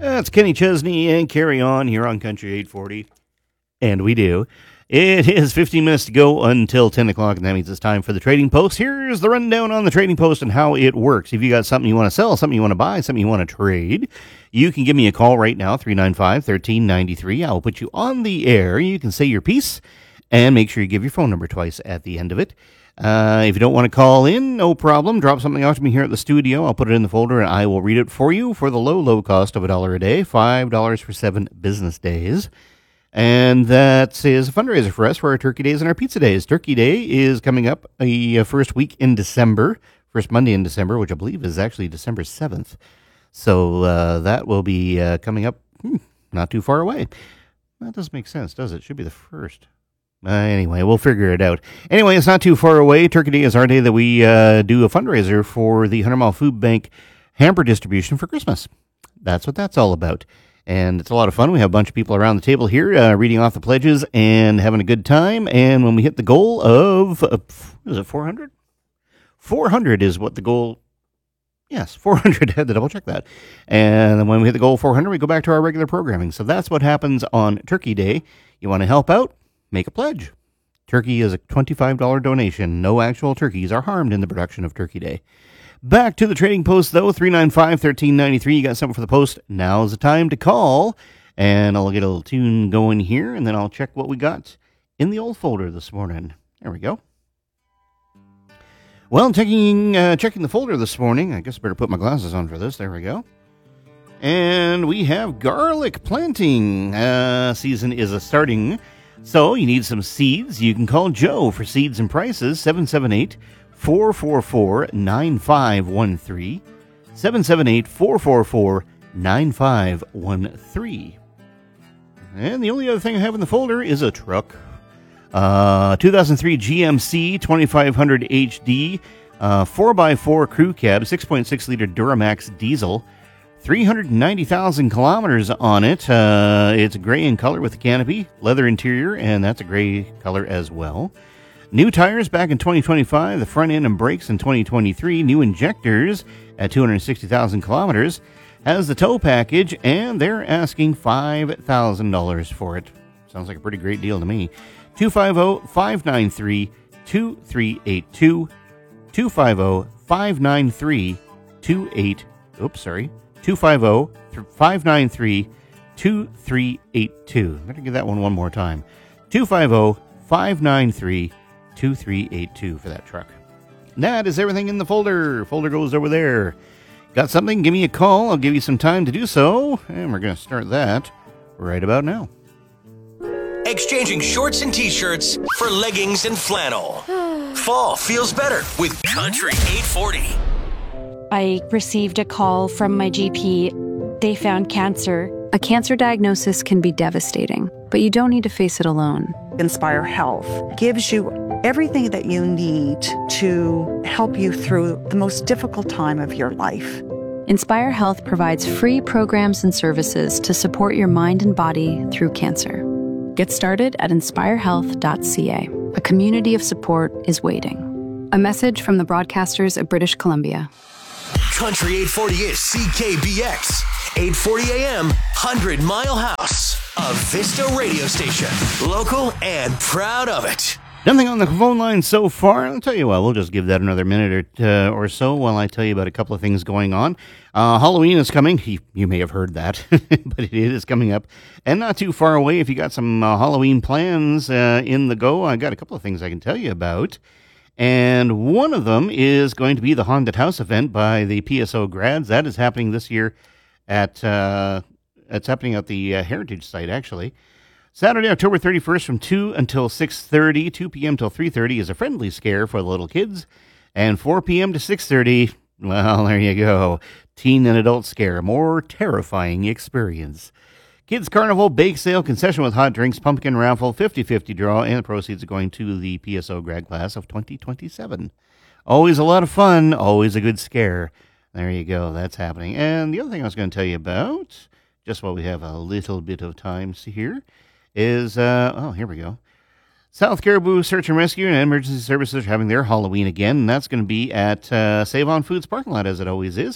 That's Kenny Chesney and Carry On here on Country 840. And we do. It is 15 minutes to go until 10 o'clock, and that means it's time for the Trading Post. Here's the rundown on the Trading Post and how it works. If you got something you want to sell, something you want to buy, something you want to trade, you can give me a call right now, 395-1393. I'll put you on the air. You can say your piece, and make sure you give your phone number twice at the end of it. If you don't want to call in, no problem. Drop something out to me here at the studio. I'll put it in the folder, and I will read it for you for the low cost of $1 a day, $5 for 7 business days. And that is a fundraiser for us for our Turkey Days and our Pizza Days. Turkey Day is coming up the first week in December, first Monday in December, which I believe is actually December 7th. So that will be coming up not too far away. That doesn't make sense, does it? It should be the first. Anyway, we'll figure it out. Anyway, it's not too far away. Turkey Day is our day that we do a fundraiser for the 100 Mile Food Bank hamper distribution for Christmas. That's what that's all about. And it's a lot of fun. We have a bunch of people around the table here reading off the pledges and having a good time. And when we hit the goal of, is it 400? 400 is what the goal, yes, 400. I had to double check that. And then when we hit the goal of 400, we go back to our regular programming. So that's what happens on Turkey Day. You want to help out? Make a pledge. Turkey is a $25 donation. No actual turkeys are harmed in the production of Turkey Day. Back to the Trading Post, though, 395-1393. You got something for the Post? Now's the time to call. And I'll get a little tune going here, and then I'll check what we got in the old folder this morning. There we go. Well, checking the folder this morning. I guess I better put my glasses on for this. There we go. And we have garlic planting. Season is starting. So you need some seeds. You can call Joe for seeds and prices, 778-444-9513, 778-444-9513. And the only other thing I have in the folder is a truck. 2003 GMC 2500 HD 4x4 crew cab, 6.6-liter Duramax diesel, 390,000 kilometers on it. It's gray in color with a canopy, leather interior, and that's a gray color as well. New tires back in 2025, the front end and brakes in 2023, new injectors at 260,000 kilometers, has the tow package, and they're asking $5,000 for it. Sounds like a pretty great deal to me. 250-593-2382, 250-593-28, 250-593-2382. Better give that one more time. 250-593-2382 for that truck. That is everything in the folder. Folder goes over there. Got something? Give me a call. I'll give you some time to do so. And we're going to start that right about now. Exchanging shorts and t-shirts for leggings and flannel. Fall feels better with Country 840. I received a call from my GP. They found cancer. A cancer diagnosis can be devastating, but you don't need to face it alone. Inspire Health gives you everything that you need to help you through the most difficult time of your life. Inspire Health provides free programs and services to support your mind and body through cancer. Get started at inspirehealth.ca. A community of support is waiting. A message from the broadcasters of British Columbia. Country 840 is CKBX. 840 AM, 100 Mile House. A Vista radio station. Local and proud of it. Nothing on the phone line so far. I'll tell you what, we'll just give that another minute or so while I tell you about a couple of things going on. Halloween is coming. You may have heard that, but it is coming up. And not too far away. If you got some Halloween plans in the go, I got a couple of things I can tell you about. And one of them is going to be the Haunted House event by the PSO grads. That is happening this year it's happening at the Heritage site, actually. Saturday, October 31st from 2 until 6:30, 2 p.m. till 3:30 is a friendly scare for the little kids. And 4 p.m. to 6:30, well, there you go. Teen and adult scare, a more terrifying experience. Kids Carnival, bake sale, concession with hot drinks, pumpkin raffle, 50-50 draw, and the proceeds are going to the PSO grad class of 2027. Always a lot of fun, always a good scare. There you go, that's happening. And the other thing I was going to tell you about, just while we have a little bit of time here, is, here we go. South Caribou Search and Rescue and Emergency Services are having their Halloween again, and that's going to be at Save On Foods parking lot, as it always is.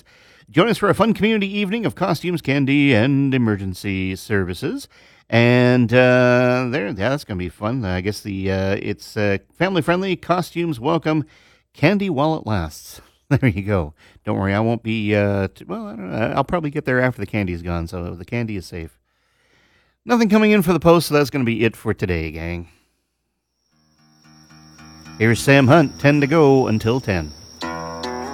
Join us for a fun community evening of costumes, candy, and emergency services. And that's going to be fun. I guess it's family-friendly, costumes welcome, candy while it lasts. There you go. Don't worry, I won't be, I don't know, I'll probably get there after the candy's gone, so the candy is safe. Nothing coming in for the post, so that's going to be it for today, gang. Here's Sam Hunt, 10 to go until 10.